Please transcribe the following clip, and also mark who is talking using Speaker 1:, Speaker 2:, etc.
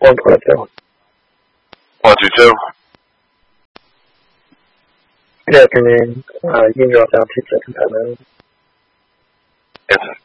Speaker 1: 122.
Speaker 2: 122.
Speaker 1: Good afternoon. You dropped out 2 seconds ago.
Speaker 2: Yes.